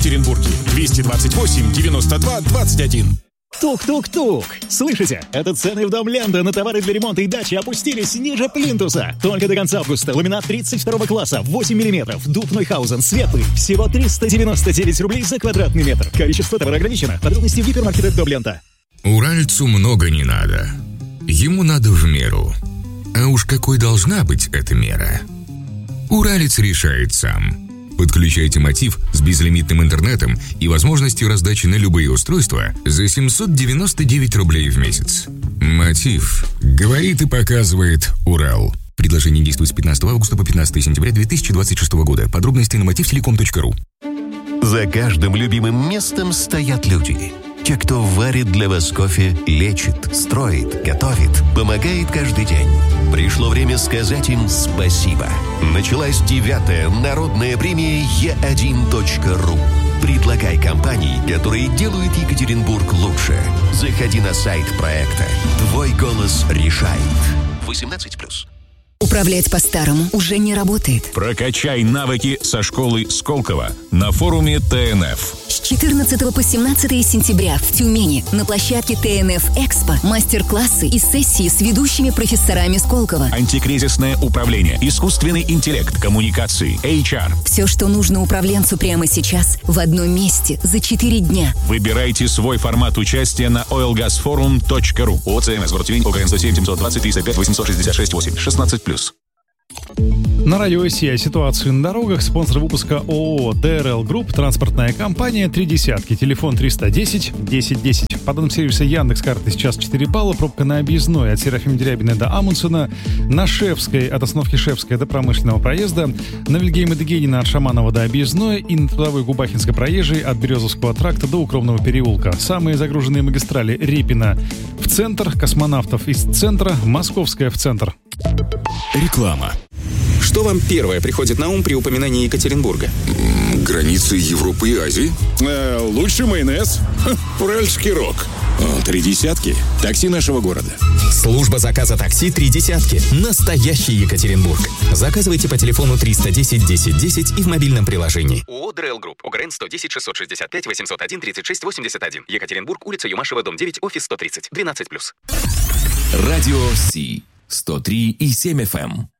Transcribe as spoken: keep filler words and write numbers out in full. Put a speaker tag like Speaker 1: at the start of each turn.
Speaker 1: Екатеринбурге. двести двадцать восемь девяносто два двадцать один.
Speaker 2: Тук-тук-тук! Слышите? Это цены в Дом Ленда на товары для ремонта и дачи опустились ниже плинтуса. Только до конца августа ламинат тридцать второго класса, восемь миллиметров, дуб Нойхаузен, светлый. Всего триста девяносто девять рублей за квадратный метр. Количество товара ограничено. Подробности в гипермаркетах Дом Ленда.
Speaker 3: Уральцу много не надо. Ему надо в меру. А уж какой должна быть эта мера? Уралец решает сам. Подключайте Мотив с безлимитным интернетом и возможностью раздачи на любые устройства за семьсот девяносто девять рублей в месяц. Мотив. Говорит и показывает Урал. Предложение действует с пятнадцатого августа по пятнадцатое сентября две тысячи двадцать шестого года. Подробности на мотив телеком точка ру.
Speaker 4: За каждым любимым местом стоят люди. Те, кто варит для вас кофе, лечит, строит, готовит, помогает каждый день. Пришло время сказать им спасибо. Началась девятая народная премия е один точка ру. Предлагай компании, которые делают Екатеринбург лучше. Заходи на сайт проекта. Твой голос решает. восемнадцать плюс.
Speaker 5: Управлять по-старому уже не работает.
Speaker 6: Прокачай навыки со школы Сколково на форуме тэ эн эф.
Speaker 5: С четырнадцатого по семнадцатое сентября в Тюмени на площадке тэ эн эф Экспо мастер-классы и сессии с ведущими профессорами Сколково.
Speaker 6: Антикризисное управление, искусственный интеллект, коммуникации, эйч ар.
Speaker 5: Все, что нужно управленцу прямо сейчас, в одном месте за четыре дня.
Speaker 6: Выбирайте свой формат участия на ойл газ форум точка ру. ОЦМС город Тюмень, ОГРН сто семь семьсот двадцать триста пять восемьсот шестьдесят шесть восемь, шестнадцать плюс.
Speaker 7: На радио Оси о ситуации на дорогах. Спонсор выпуска ООО дэ эр эл Групп, транспортная компания «Три десятки». Телефон триста десять десять десять. По данным сервиса Яндекс.Карты сейчас четыре балла. Пробка на Объездной от Серафима Дерябина до Амундсена. На Шефской от остановки Шефская до Промышленного проезда. На Вильгельма Дегенина от Шаманова до Объездной. И на Трудовой Губахинской проезжей от Березовского тракта до Укромного переулка. Самые загруженные магистрали: Репина в центр, Космонавтов из центра, Московская в центр.
Speaker 8: Реклама. Что вам первое приходит на ум при упоминании Екатеринбурга?
Speaker 3: Границы Европы и Азии?
Speaker 1: Э, лучший майонез. Уральский рок. О, три десятки. Такси нашего города.
Speaker 8: Служба заказа такси «Три десятки». Настоящий Екатеринбург. Заказывайте по телефону триста десять десять десять и в мобильном приложении.
Speaker 9: ООО дэ эр эл Групп. ОГРН сто десять шестьсот шестьдесят пять восемьсот один тридцать шесть восемьдесят один. Екатеринбург, улица Юмашева, дом девять, офис сто тридцать. двенадцать плюс.
Speaker 10: Радио Си. сто три и семь эф эм.